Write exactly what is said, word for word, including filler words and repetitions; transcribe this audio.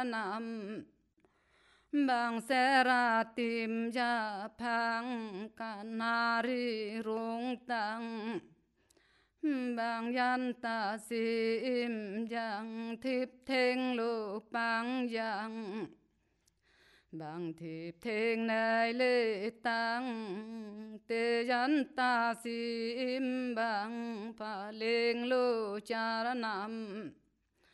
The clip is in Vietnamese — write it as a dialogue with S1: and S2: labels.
S1: nam bang sera tim ja phang kanari rung tang bang yan ta sim jang thip theng lu bang yang bang thip theng nai lê tang te yan ta sim bang pa leng lu cha nam